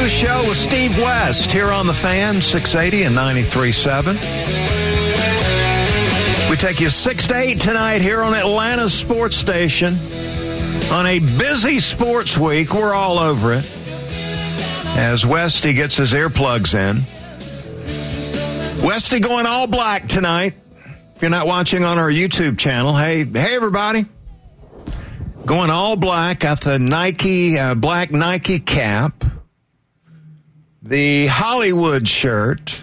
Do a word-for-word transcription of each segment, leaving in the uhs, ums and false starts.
Show with Steve West here on The Fan, six eighty and ninety-three point seven. We take you six to eight tonight here on Atlanta's sports station. On a busy sports week, we're all over it. As Westy gets his earplugs in. Westy going all black tonight. If you're not watching on our YouTube channel, hey, hey everybody. Going all black, got the Nike, uh, black Nike cap, the Hollywood shirt,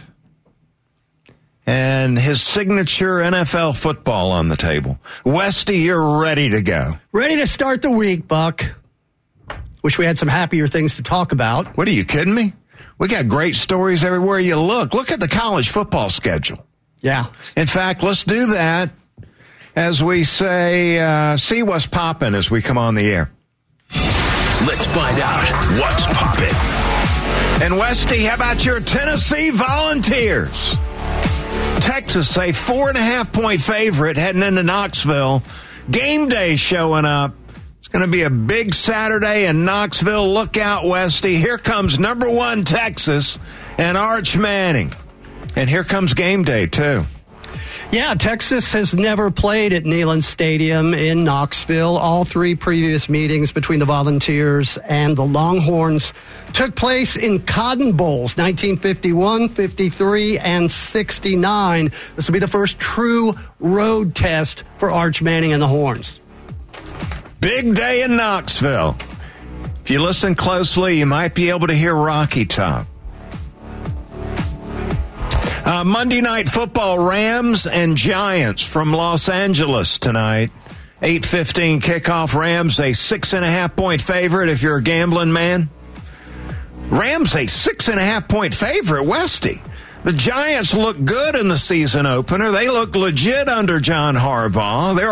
and his signature N F L football on the table. Westy, you're ready to go. Ready to start the week, Buck. Wish we had some happier things to talk about. What, are you kidding me? We got great stories everywhere you look. Look at the college football schedule. Yeah. In fact, let's do that as we say, uh, see what's popping as we come on the air. Let's find out what's popping. And Westy, how about your Tennessee Volunteers? Texas, a four and a half point favorite heading into Knoxville. Game day showing up. It's going to be a big Saturday in Knoxville. Look out, Westy. Here comes number one Texas and Arch Manning. And here comes game day, too. Yeah, Texas has never played at Neyland Stadium in Knoxville. All three previous meetings between the Volunteers and the Longhorns took place in Cotton Bowls, nineteen fifty-one, fifty-three, and sixty-nine. This will be the first true road test for Arch Manning and the Horns. Big day in Knoxville. If you listen closely, you might be able to hear Rocky talk. Uh, Monday Night Football, Rams and Giants from Los Angeles tonight. eight fifteen kickoff. Rams a six and a half point favorite if you're a gambling man. Rams a six and a half point favorite, Westy. The Giants look good in the season opener. They look legit under John Harbaugh. They're